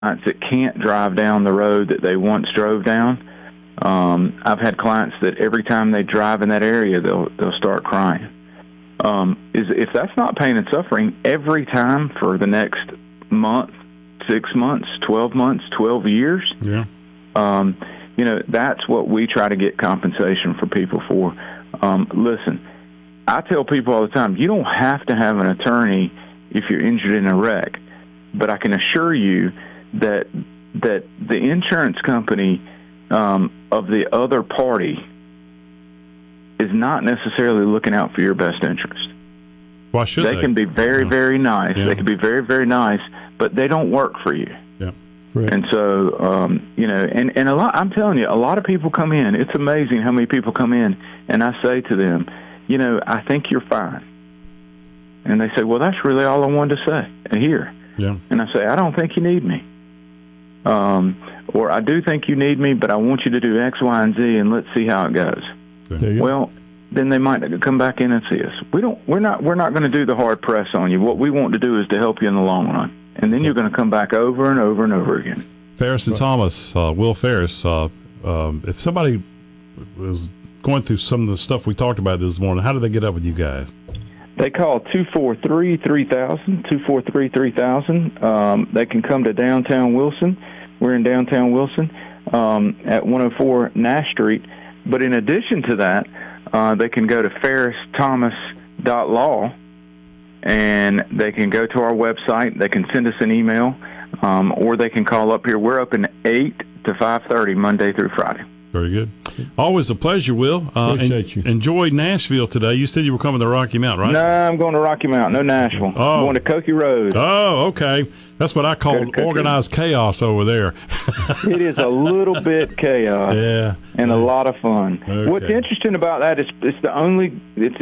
clients that can't drive down the road that they once drove down. I've had clients that every time they drive in that area, they'll start crying. If that's not pain and suffering, every time for the next month, 6 months, 12 months, 12 years, that's what we try to get compensation for people for. Listen, I tell people all the time, you don't have to have an attorney if you're injured in a wreck, but I can assure you that the insurance company of the other party is not necessarily looking out for your best interest. Why should they? They can be very, very nice. Yeah. They can be very, very nice, but they don't work for you. Yeah. Right. And so, and a lot, I'm telling you, a lot of people come in. It's amazing how many people come in, and I say to them, I think you're fine. And they say, well, that's really all I wanted to say and hear. Yeah. And I say, I don't think you need me. Or I do think you need me, but I want you to do X, Y, and Z, and let's see how it goes. Well, then they might come back in and see us. We're not going to do the hard press on you. What we want to do is to help you in the long run, and then you're going to come back over and over and over again. Ferris and Thomas, Will Ferris. If somebody was going through some of the stuff we talked about this morning, how do they get up with you guys? They call 243-3000, 243-3000. They can come to downtown Wilson. We're in downtown Wilson at 104 Nash Street. But in addition to that, they can go to ferristhomas.law, and they can go to our website. They can send us an email, or they can call up here. We're open 8 to 5:30 Monday through Friday. Very good. Always a pleasure, Will. Appreciate you. Enjoy Nashville today. You said you were coming to Rocky Mount, right? No, I'm going to Rocky Mount. No Nashville. Oh. I'm going to Cokie Road. Oh, okay. That's what I call organized chaos over there. It is a little bit chaos. Yeah. And a lot of fun. Okay. What's interesting about that is it's the only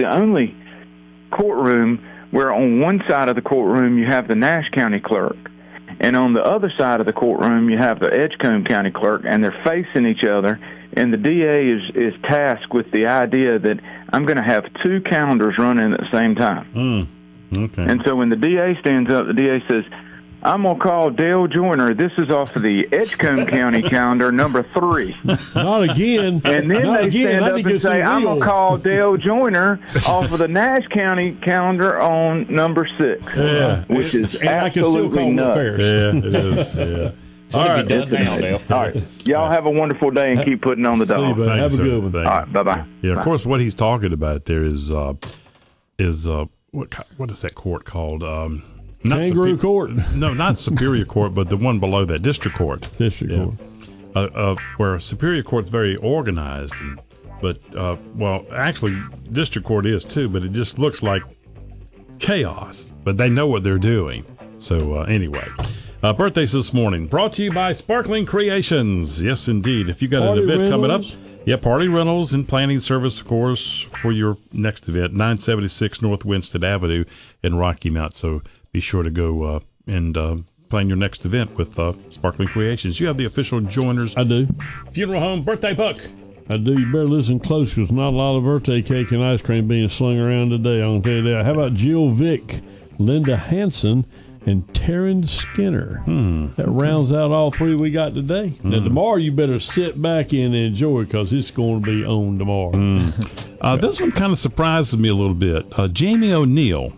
courtroom where on one side of the courtroom you have the Nash County clerk, and on the other side of the courtroom you have the Edgecombe County clerk, and they're facing each other. And the DA is tasked with the idea that I'm going to have two calendars running at the same time. Okay. And so when the DA stands up, the DA says, I'm going to call Dale Joyner. This is off of the Edgecombe County calendar, number 3. Not again. And then they stand up and say, I'm going to call Dale Joyner off of the Nash County calendar on number 6. Yeah. Which is absolutely nuts. Yeah, it is. Yeah. All right. Dale. All right. Y'all have a wonderful day and keep putting on the dog. See you, have a good one. All right. Bye-bye. Yeah, of Bye. course, what he's talking about there is what is that court called? Not Kangaroo Court. No, not Superior Court, but the one below that, District Court. District Court. Where Superior Court's very organized, but actually District Court is too, but it just looks like chaos. But they know what they're doing. So anyway. Birthdays this morning, brought to you by Sparkling Creations. Yes, indeed. If you got an event coming up, Party Rentals and Planning Service, of course, for your next event, 976 North Winston Avenue in Rocky Mount. So be sure to go and plan your next event with Sparkling Creations. You have the official joiners. I do. Funeral home birthday book. I do. You better listen close because not a lot of birthday cake and ice cream being slung around today. I'm going to tell you that. How about Jill Vick, Linda Hanson, and Taryn Skinner? That rounds out all 3 we got today. Now, tomorrow you better sit back and enjoy because it's going to be on tomorrow. This one kind of surprises me a little bit. Jamie O'Neill.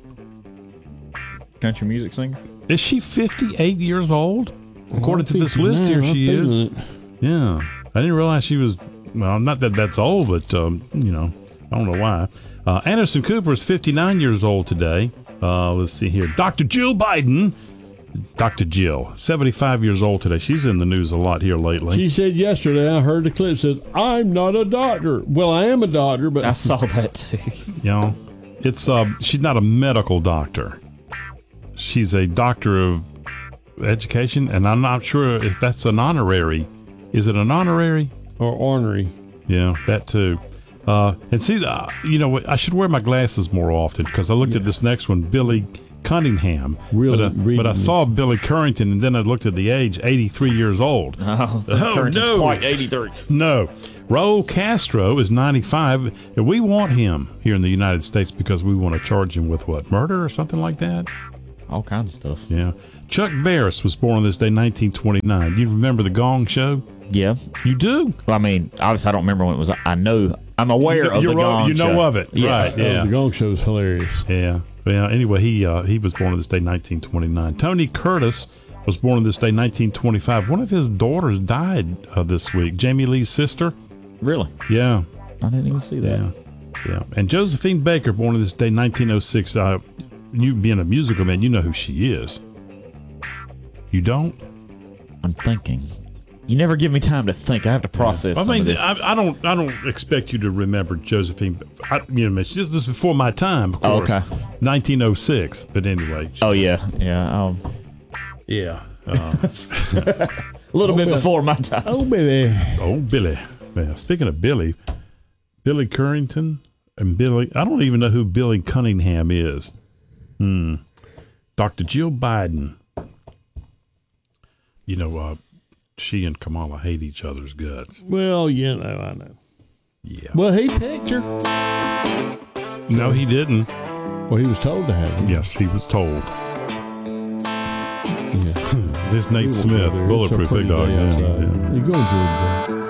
Country music singer. Is she 58 years old? According to this list here, she is. Yeah. I didn't realize she was, well, not that that's old, but, I don't know why. Anderson Cooper is 59 years old today. Let's see here. Dr. Jill Biden. Dr. Jill, 75 years old today. She's in the news a lot here lately. She said yesterday, I heard the clip, says, I'm not a doctor. Well, I am a doctor, but I saw that too. It's she's not a medical doctor. She's a doctor of education, and I'm not sure if that's an honorary. Is it an honorary? Or ornery. Yeah, that too. And see, I should wear my glasses more often because I looked at this next one, Billy Cunningham. Really? But I saw Billy Currington, and then I looked at the age, 83 years old. Currington's quite 83. No. Raul Castro is 95, and we want him here in the United States because we want to charge him with what, murder or something like that? All kinds of stuff. Yeah. Chuck Barris was born on this day, 1929. You remember the Gong Show? Yeah. You do? Well, I mean, obviously, I don't remember when it was. I know. I'm aware of the Gong You know Show. of it. Yes. Right. Yeah. The Gong Show is hilarious. Yeah. Well, anyway, he was born on this day, 1929. Tony Curtis was born on this day, 1925. One of his daughters died this week. Jamie Lee's sister. Really? Yeah. I didn't even see that. Yeah. Yeah. And Josephine Baker, born on this day, 1906. You being a musical man, you know who she is. You don't? I'm thinking. You never give me time to think. I have to process. I some mean, of this. I don't expect you to remember Josephine. This is before my time, of course. Oh, okay. 1906. But anyway. Oh yeah. Yeah. A little bit before my time. Oh, baby. Oh, Billy. Well, speaking of Billy Currington and Billy, I don't even know who Billy Cunningham is. Dr. Jill Biden. You know, she and Kamala hate each other's guts. Well, I know. Yeah. Well, he picked her. No, he didn't. Well, he was told to have her. Yes, he was told. Yeah. This Nate Smith, bulletproof big dog. You're going to